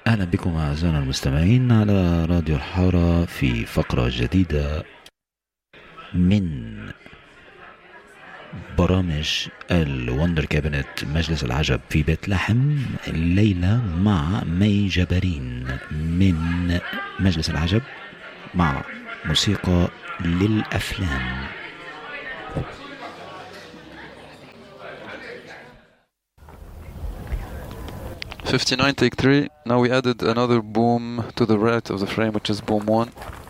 أهلا بكم أعزائنا المستمعين على راديو الحارة في فقرة جديدة من برامج الوندر كابينت مجلس العجب في بيت لحم. الليلة مع مي جبارين من مجلس العجب مع موسيقى للأفلام. 59 take 3. Now we added another boom to the right of the frame, which is boom 1.